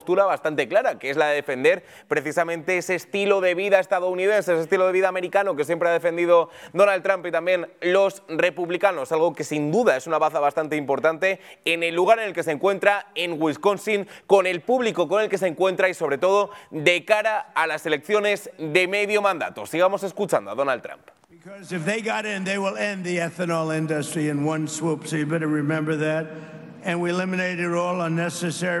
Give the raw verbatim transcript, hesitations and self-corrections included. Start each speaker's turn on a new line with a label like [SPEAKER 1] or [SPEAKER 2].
[SPEAKER 1] postura bastante clara, que es la de defender precisamente ese estilo de vida estadounidense, ese estilo de vida americano que siempre ha defendido Donald Trump y también los republicanos, algo que sin duda es una baza bastante importante en el lugar en el que se encuentra en Wisconsin, con el público con el que se encuentra y sobre todo de cara a las elecciones de medio mandato. Sigamos escuchando a Donald Trump.
[SPEAKER 2] Because if they got in, they will end the ethanol industry in one swoop, so you better remember that. And we eliminated all unnecessary